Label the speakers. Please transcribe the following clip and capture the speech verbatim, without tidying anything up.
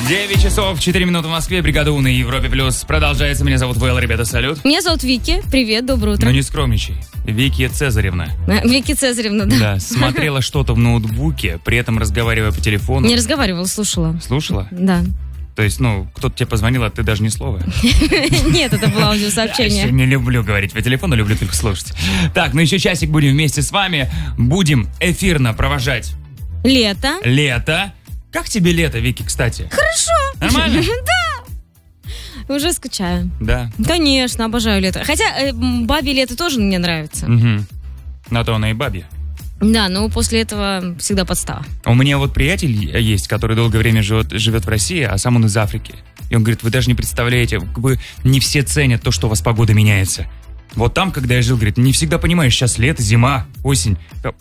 Speaker 1: девять часов четыре минуты в Москве. Бригада У на Европе Плюс продолжается. Меня зовут Вэл, ребята, салют.
Speaker 2: Меня зовут Вики. Привет, доброе утро.
Speaker 1: Ну не скромничай. Вики Цезаревна.
Speaker 2: Вики Цезаревна, да.
Speaker 1: Да, смотрела что-то в ноутбуке, при этом разговаривая по телефону.
Speaker 2: Не разговаривала, слушала.
Speaker 1: Слушала?
Speaker 2: Да.
Speaker 1: То есть, ну, кто-то тебе позвонил, а ты даже ни слова.
Speaker 2: Нет, это было аудиосообщение.
Speaker 1: Я не люблю говорить по телефону, люблю только слушать. Так, ну еще часик будем вместе с вами. Будем эфирно провожать
Speaker 2: Лето.
Speaker 1: Лето. Как тебе лето, Вики, кстати?
Speaker 2: Хорошо.
Speaker 1: Нормально?
Speaker 2: Да. Уже скучаю.
Speaker 1: Да.
Speaker 2: Конечно, обожаю лето. Хотя э, бабе лето тоже мне нравится.
Speaker 1: Угу. На то она и бабья.
Speaker 2: Да, но после этого всегда подстава.
Speaker 1: У меня вот приятель есть, который долгое время живет, живет в России, а сам он из Африки. И он говорит, вы даже не представляете, вы не все ценят то, что у вас погода меняется. Вот там, когда я жил, говорит, не всегда понимаешь, сейчас лето, зима, осень.